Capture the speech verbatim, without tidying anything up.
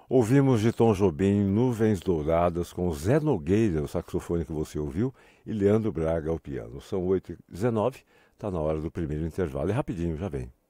Ouvimos de Tom Jobim Nuvens Douradas com Zé Nogueira, o saxofone que você ouviu, e Leandro Braga ao piano. São oito e dezenove, está na hora do primeiro intervalo. É rapidinho, já vem.